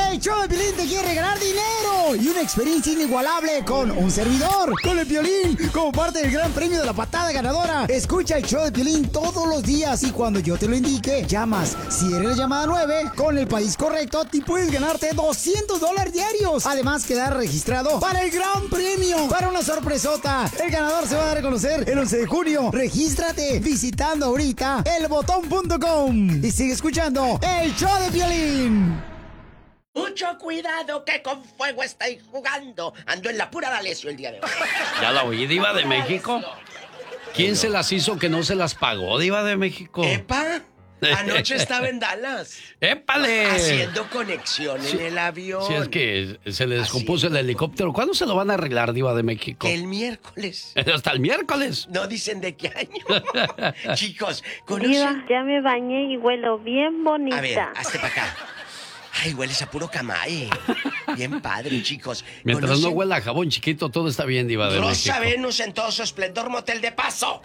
El show de Piolín te quiere regalar dinero y una experiencia inigualable con un servidor, con el Piolín, como parte del gran premio de la patada ganadora. Escucha el show de Piolín todos los días y cuando yo te lo indique, llamas. Si eres la llamada 9, con el país correcto, te puedes ganarte $200 diarios. Además, quedar registrado para el gran premio, para una sorpresota. El ganador se va a dar a conocer el 11 de junio. Regístrate visitando ahorita elbotón.com y sigue escuchando el show de Piolín. Mucho cuidado que con fuego estáis jugando. Ando en la pura D'Alessio el día de hoy. ¿Ya la oí, Diva de México? ¿Quién se las hizo que no se las pagó, Diva de México? ¡Epa! Anoche estaba en Dallas. ¡Épale! Haciendo conexión en el avión. Si es que se le descompuso el helicóptero. ¿Cuándo se lo van a arreglar, Diva de México? El miércoles. Hasta el miércoles. No dicen de qué año. Chicos, ¿conocen? Diva, ya me bañé y huelo bien bonita. A ver, hazte para acá. Ay, hueles a puro camay. Bien padre, chicos. Mientras no huela a jabón chiquito, todo está bien, Diva de México. Rosa Venus en todo su esplendor, motel de paso.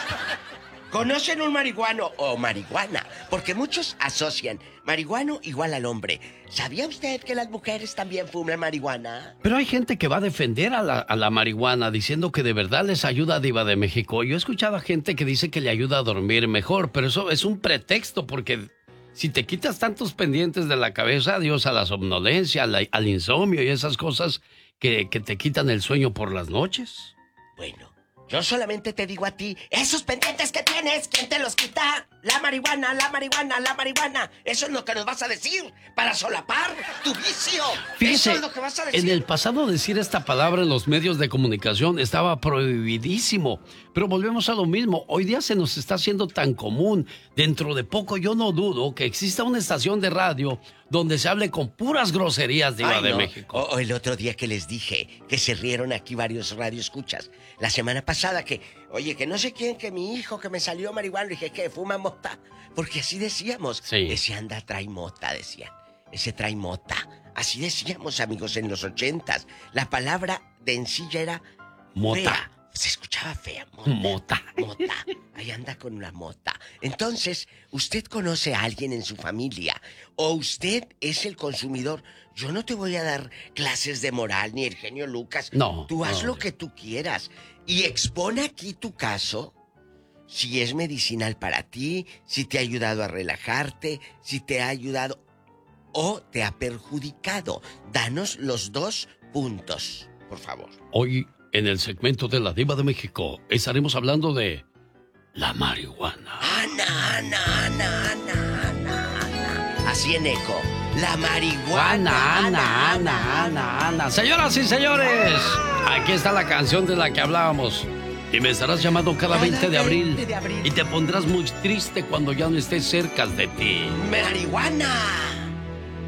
¿Conocen un marihuano o marihuana? Porque muchos asocian marihuano igual al hombre. ¿Sabía usted que las mujeres también fuman marihuana? Pero hay gente que va a defender a la marihuana diciendo que de verdad les ayuda, Diva de México. Yo he escuchado a gente que dice que le ayuda a dormir mejor, pero eso es un pretexto porque si te quitas tantos pendientes de la cabeza, adiós a la somnolencia, al insomnio y esas cosas que te quitan el sueño por las noches. Bueno, yo solamente te digo a ti, esos pendientes que tienes, ¿quién te los quita? La marihuana, la marihuana, la marihuana. Eso es lo que nos vas a decir para solapar tu vicio. Fíjese, eso es lo que vas a decir. En el pasado decir esta palabra en los medios de comunicación estaba prohibidísimo. Pero volvemos a lo mismo. Hoy día se nos está haciendo tan común. Dentro de poco yo no dudo que exista una estación de radio donde se hable con puras groserías, Diva de México. O el otro día que les dije que se rieron aquí varios radioescuchas. La semana pasada que, oye, que no sé quién, que mi hijo, que me salió marihuana. Le dije, ¿qué? ¿Fuma mota? Porque así decíamos. Sí. Ese anda trae mota, decían. Ese trae mota. Así decíamos, amigos, en los 80s. La palabra de encilla era mota. Fea. Se escuchaba fea. Mota. Mota. Ahí anda con la mota. Entonces, ¿usted conoce a alguien en su familia? ¿O usted es el consumidor? Yo no te voy a dar clases de moral ni el genio Lucas. No. Tú haz lo que tú quieras. Y expone aquí tu caso. Si es medicinal para ti, si te ha ayudado a relajarte, si te ha ayudado o te ha perjudicado. Danos los 2 puntos, por favor. Hoy, en el segmento de la Diva de México, estaremos hablando de la marihuana. Así en eco. La marihuana. Ana. Señoras y señores, aquí está la canción de la que hablábamos. Y me estarás llamando cada 20 de abril. Y te pondrás muy triste cuando ya no estés cerca de ti. Marihuana.